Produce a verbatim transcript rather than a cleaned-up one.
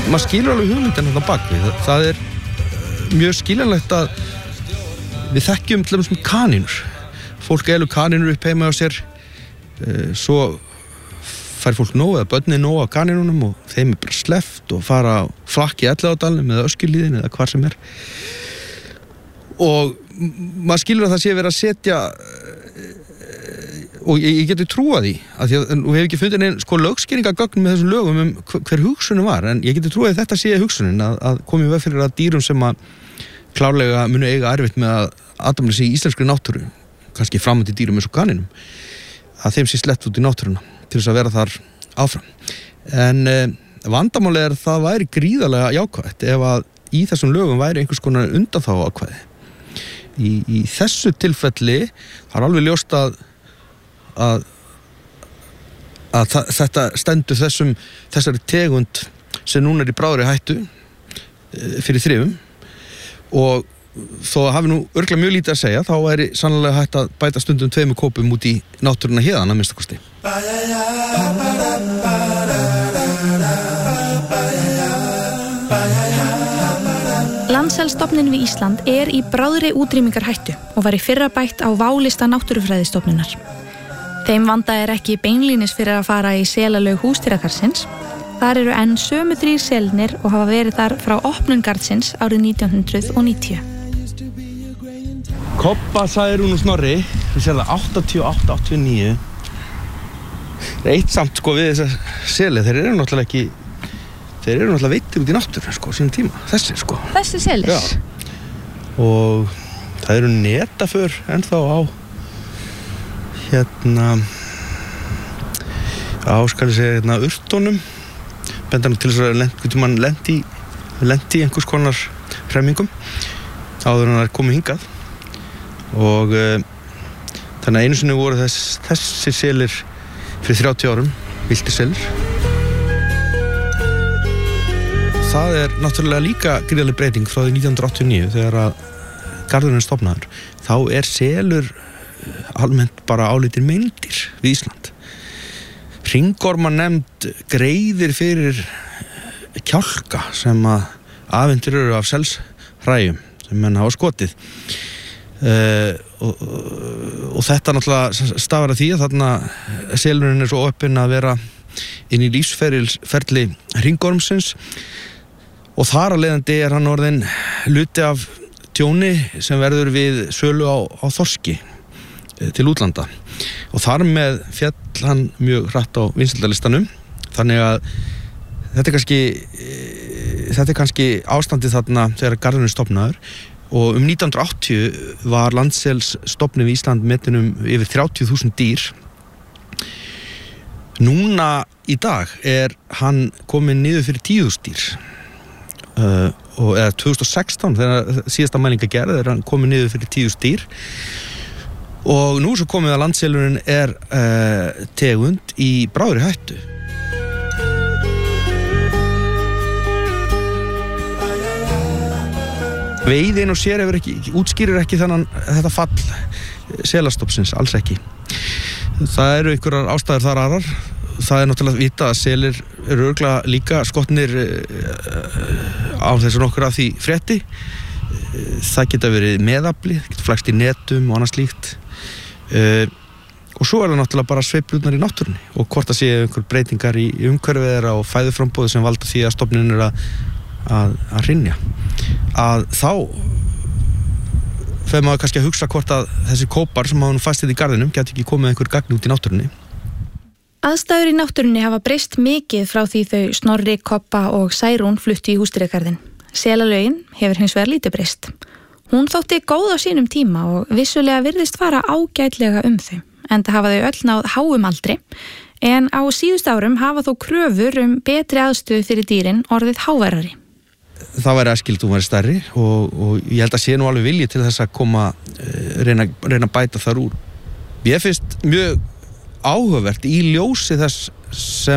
maður skilur alveg hugmyndin þarna bakvið. Það, það er mjög skiljanlegt að við þekkjum til dæmis um kanínur. Fólk elur kanínur upp heima á sér, svo fær fólk nóg eða börnin nóg af kanínunum og þeim er bara sleppt og fara á flakk í Elliðaárdalnum eða Öskjuhlíðinni eða hvar sem er. Og maður skilur að það sé verið að setja, og ég, ég geti trúað því, að því að við hefum ekki fundið neinn sko lögskýringargögn með þessum lögum um hver hugsunin var, en ég geti trúað að þetta sé hugsunin, að, að komið veg fyrir að dýrum sem að klárlega munu eiga erfitt með að aðdamla sig í íslenskri náttúru, kannski framandi dýrum eins og kaninum, að þeim sé sleppt út í náttúruna til þess að vera þar áfram. En eh, vandamálið er að það væri gríðarlega jákvætt ef að í þessum lögum væri einhvers konar undanþáguákvæði. Í, í þessu tilfelli það er alveg ljóst að að, að það, þetta stendur þessum, þessari tegund sem núna er í bráðri hættu e, fyrir þrifum, og þó að hafi nú örugglega mjög lítið að segja, þá væri sannlega hægt að bæta stundum tveimur kópum út í náttúruna héðan að minnsta kosti. Landselsstofnun við Ísland er í bráðri útrýmingarhættu og var í fyrra bætt á válista náttúrufræðistofnunar. Þeim vanda er ekki beinlínis fyrir að fara í selalög húsdýragarðsins. Þar eru enn sömu þrír selnir og hafa verið þar frá opnun garðsins árið nítján hundruð níutíu. Kobba, sagði Rún og Snorri, við séum það áttatíu og átta áttatíu og níu. Það er eitt samt sko við þessar seli, þeir eru náttúrulega ekki, þeir eru náttúrulega veittir út í náttúruna sko, sínum tíma, þessir sko. Þessi selir? Já. Og það eru netaför ennþá á, hérna, á skal ég segja, hérna, urtunum, bendanum til þess að lent, mann lendi, lendi í einhvers konar hremmingum, áður en það er komið hingað. Og uh, þannig að einu sinni voru þess, þessir selir fyrir þrjátíu árum, villtir selir. Það er náttúrulega líka gríðarleg breyting frá því nítján hundruð áttatíu og níu þegar að garðurinn er stofnaður. Þá er selur almennt bara álítir meindýr við Ísland. Hringormar nefnd greiðir fyrir kjálka sem að afhentir eru af selshræjum sem menn hafa skotið. Uh, og, og þetta náttúrulega stafar að því að þarna selurinn er svo opinn að vera inn í lífsferli hringormsins, og þar að leiðandi er hann orðinn hluti af tjóni sem verður við sölu á, á þorski til útlanda, og þar með féll hann mjög hratt á vinsældalistanum. Þannig að þetta er kannski þetta er kannski ástandið þarna þegar garðurinn er stofnaður. Og um nítján hundruð áttatíu var landselsstofninn við Ísland metin um yfir þrjátíu þúsund dýr. Núna í dag er hann kominn niður fyrir tíu þúsund dýr. Uh, og eða tvö þúsund og sextán þegar síðasta mælinga gerð er hann kominn niður fyrir tíu þúsund dýr. Og nú svo komið að landselurinn er uh, tegund í bráðri hættu. Veiðin og sér hefur ekki, útskýrir ekki þannig þetta fall selastofnsins, alls ekki. Það eru einhverjar ástæður þar aðrar. Það er náttúrulega að vita að selir eru örugglega líka skotnir á þessu nokkur af því frétti. Það geta verið meðafli, geta flækst í netum og annað slíkt. Og svo er það náttúrulega bara sveiflurnar í náttúrunni og hvort það sé einhver breytingar í umhverfið þeirra og fæðuframboði sem valda því að stofninn er að að, að hrynja. Að þá fer maður kannski að hugsa hvort að þessi kópar sem hafa nú fastið í garðinum geti ekki komið einhver gagn út í náttúrunni. Aðstæður í náttúrunni hafa breyst mikið frá því þau Snorri, Kobba og Særún fluttu í húsdýragarðinn. Selalögin hefur hins vegar lítið breyst. Hún þótti góð á sínum tíma og vissulega virðist fara ágætlega um þau, enda hafa þau öll náð háum aldri, en á síðust árum hafa þó kröfur um betri aðstöðu fyrir dýrin orðið háværari. Það væri æskilegt að hún væri stærri og, og ég held að sé nú alveg vilji til þess að koma reyna, reyna að bæta þar úr. Ég finnst mjög áhugavert í ljósi þess sem